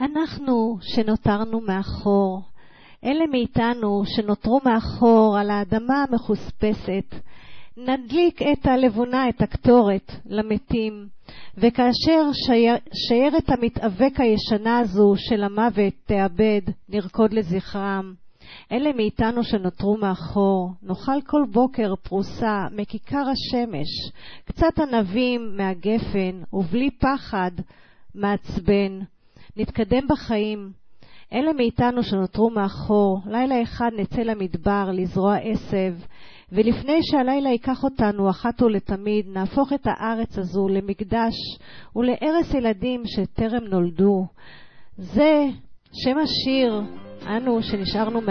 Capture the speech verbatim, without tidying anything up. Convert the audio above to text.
אנחנו שנותרנו מאחור, אלה מאיתנו שנותרו מאחור על האדמה המחוספסת, נדליק את הלבונה, את הקטורת למתים, וכאשר שיירת המתאבק הישנה הזו של המוות תאבד, נרקוד לזכרם. אלה מאיתנו שנותרו מאחור, נאכל כל בוקר פרוסה מכיכר השמש, קצת ענבים מהגפן, ובלי פחד מעצבן. נתקדם בחיים. אלה מאיתנו שנותרו מאחור, לילה אחד נצא למדבר לזרוע עשב, ולפני שהלילה ייקח אותנו אחת ולתמיד, נהפוך את הארץ הזו למקדש ולערש ילדים שטרם נולדו. זה שם השיר, אנו שנשארנו